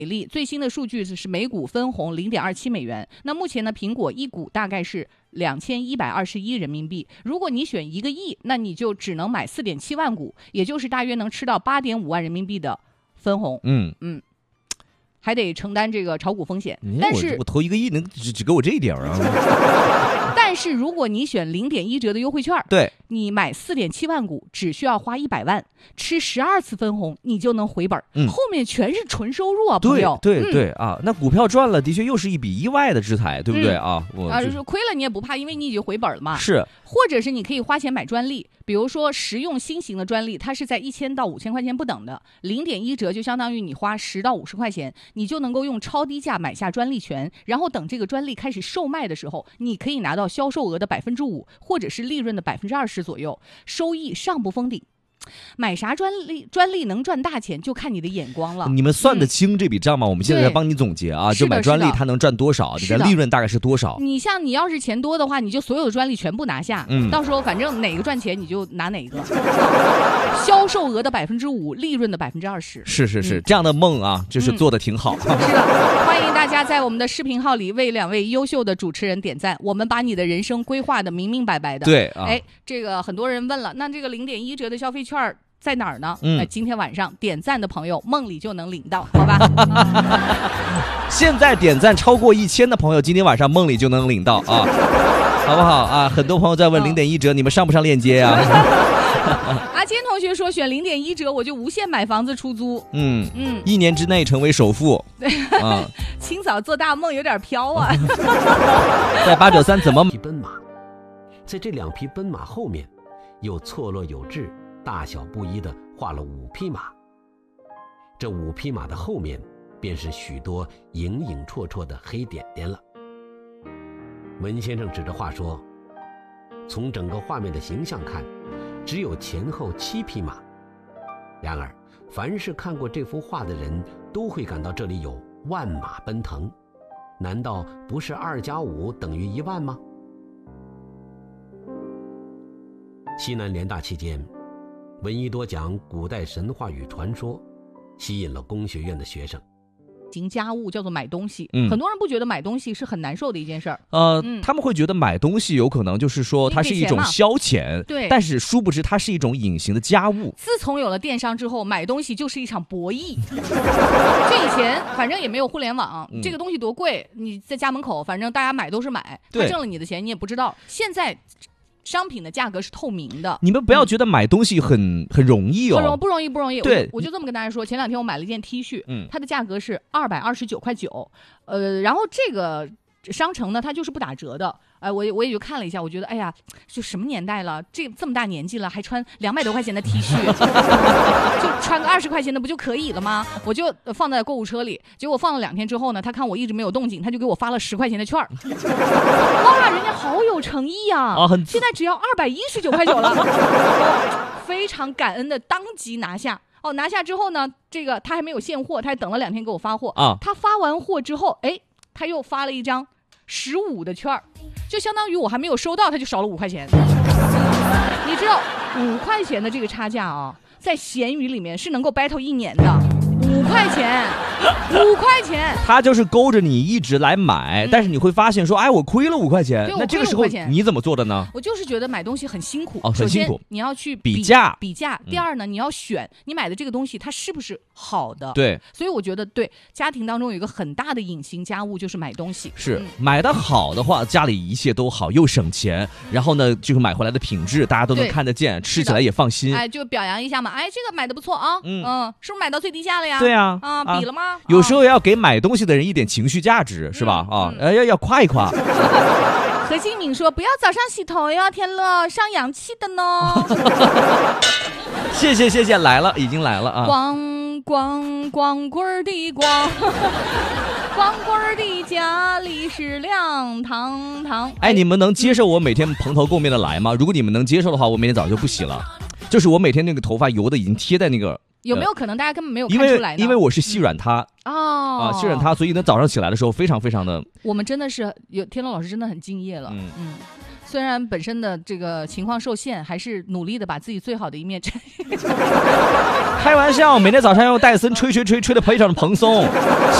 最新的数据是每股分红0.27美元。那目前呢，苹果一股大概是2121人民币。如果你选1个亿，那你就只能买4.7万股，也就是大约能吃到8.5万人民币的分红。还得承担这个炒股风险。但是我投1个亿能只给我这一点啊！ 但是如果你选0.1折的优惠券， 对， 你买4.7万股只需要花100万，吃12次分红，你就能回本。后面全是纯收入啊，朋友。 对啊，那股票赚了，的确又是一笔意外的之财，对不对啊？ 亏了你也不怕，因为你已经回本了嘛。 是， 或者是你可以花钱买专利，比如说实用新型的专利，它是在1000到5000块钱不等的，0.1折就相当于你花10到50块钱，你就能够用超低价买下专利权，然后等这个专利开始售卖的时候，你可以拿到销售额的5%，或者是利润的20%左右，收益上不封顶。买啥专利能赚大钱，就看你的眼光了。 你们算得清这笔账吗？我们现在在帮你总结啊，就买专利它能赚多少，你的利润大概是多少？ 你要是钱多的话，你就所有的专利全部拿下，到时候反正哪个赚钱你就拿哪个，销售额的5%，利润的20%。 是，这样的梦啊，就是做的挺好。 是的，欢迎大家在我们的视频号里为2位优秀的主持人点赞，我们把你的人生规划的明明白白的。 对啊， 这个很多人问了，那这个0.1折的消费券在哪儿呢？今天晚上点赞的朋友梦里就能领到，好吧？ 现在点赞超过1000的朋友，今天晚上梦里就能领到啊，好不好啊？很多朋友在问0.1折，你们上不上链接呀？ 阿坚同学说选0.1折，我就无限买房子出租。 1年之内成为首富。 清早做大梦有点飘啊。 在893怎么匹奔马？在这2匹奔马后面，又错落有致、大小不一地画了5匹马。这5匹马的后面，便是许多影影绰绰的黑点点了。文先生指着画说：“从整个画面的形象看，只有前后7匹马。然而，凡是看过这幅画的人，都会感到这里有万马奔腾。难道不是2加5等于1万吗？”西南联大期间，闻一多讲古代神话与传说，吸引了工学院的学生。 行家务叫做买东西，很多人不觉得买东西是很难受的一件事儿。 他们会觉得买东西有可能就是说它是一种消遣， 对， 但是殊不知它是一种隐形的家务。 自从有了电商之后，买东西就是一场博弈。这以前反正也没有互联网，这个东西多贵，你在家门口反正大家买都是买，他挣了你的钱你也不知道。现在商品的价格是透明的， 你们不要觉得买东西很容易哦， 不容易。 对， 我就这么跟大家说，前2天我买了一件 T 恤，它的价格是229.9块，然后这个商城呢，它就是不打折的。我也就看了一下，我觉得哎呀，就什么年代了，这么大年纪了还穿200多块钱的 T 恤，就穿个20块钱的不就可以了吗？我就放在购物车里，结果放了2天之后呢，他看我一直没有动静，他就给我发了10块钱的券。哇，人家好有诚意啊！现在只要219.9块了，非常感恩的当即拿下。拿下之后呢，这个他还没有现货，他还等了2天给我发货。他发完货之后，他又发了一张15的券，就相当于我还没有收到，他就少了5块钱。你知道5块钱的这个差价啊，在闲鱼里面是能够 battle 1年的。5块钱， 他就是勾着你一直来买，但是你会发现说，我亏了5块钱。那这个时候你怎么做的呢？ 我就是觉得买东西很辛苦， 很辛苦。 你要去比价。 第二呢，你要选你买的这个东西它是不是好的。 对， 所以我觉得对家庭当中有一个很大的隐形家务就是买东西。 是买的好的话，家里一切都好，又省钱，然后呢，就是买回来的品质大家都能看得见，吃起来也放心。 就表扬一下嘛，这个买的不错啊，是不是买到最低价了呀？ 对啊， 比了吗？ 有时候要给买东西的人一点情绪价值，是吧？要夸一夸。 何金敏说：“不要早上洗头呀，天乐伤阳气的呢。” 谢谢，来了，已经来了啊！ 光棍的光，光棍的家里是亮堂堂。 你们能接受我每天蓬头垢面的来吗？如果你们能接受的话，我每天早就不洗了。就是我每天那个头发油的已经贴在那个。 有没有可能大家根本没有看出来呢？ 因为我是细软塌细软塌，所以呢早上起来的时候非常非常的。 我们真的是天乐老师真的很敬业了， 虽然本身的这个情况受限，还是努力的把自己最好的一面开玩笑，每天早上用戴森吹的非常的蓬松。